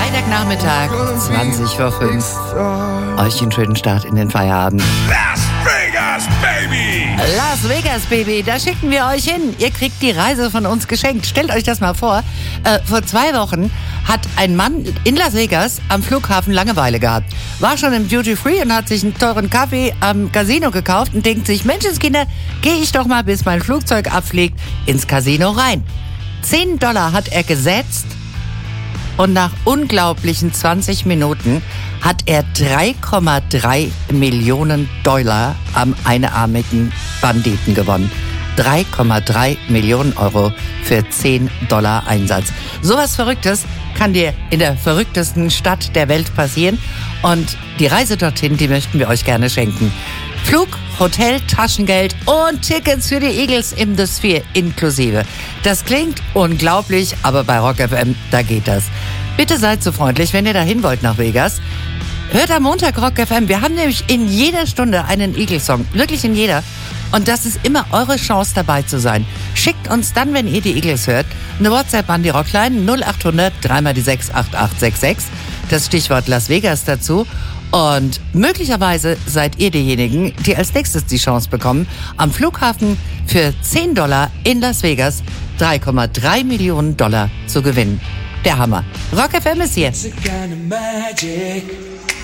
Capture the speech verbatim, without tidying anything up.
Freitagnachmittag, zwanzig vor fünf. Euch einen schönen Start in den Feierabend. Las Vegas, Baby! Las Vegas, Baby, da schicken wir euch hin. Ihr kriegt die Reise von uns geschenkt. Stellt euch das mal vor. Äh, vor zwei Wochen hat ein Mann in Las Vegas am Flughafen Langeweile gehabt. War schon im Duty Free und hat sich einen teuren Kaffee am Casino gekauft und denkt sich, Menschenskinder, gehe ich doch mal, bis mein Flugzeug abfliegt, ins Casino rein. zehn Dollar hat er gesetzt. Und nach unglaublichen zwanzig Minuten hat er drei Komma drei Millionen Dollar am einarmigen Banditen gewonnen. drei Komma drei Millionen Euro für zehn Dollar Einsatz. Sowas Verrücktes kann dir in der verrücktesten Stadt der Welt passieren. Und die Reise dorthin, die möchten wir euch gerne schenken. Flug, Hotel, Taschengeld und Tickets für die Eagles im The Sphere inklusive. Das klingt unglaublich, aber bei Rock F M, da geht das. Bitte seid so freundlich, wenn ihr dahin wollt nach Vegas. Hört am Montag Rock F M. Wir haben nämlich in jeder Stunde einen Eagles-Song. Wirklich in jeder. Und das ist immer eure Chance, dabei zu sein. Schickt uns dann, wenn ihr die Eagles hört, eine WhatsApp an die Rockline null acht hundert drei mal die sechs acht acht sechs sechs. Das Stichwort Las Vegas dazu. Und möglicherweise seid ihr diejenigen, die als nächstes die Chance bekommen, am Flughafen für zehn Dollar in Las Vegas drei Komma drei Millionen Dollar zu gewinnen. Der Hammer. Rock F M ist hier. It's a kind of magic.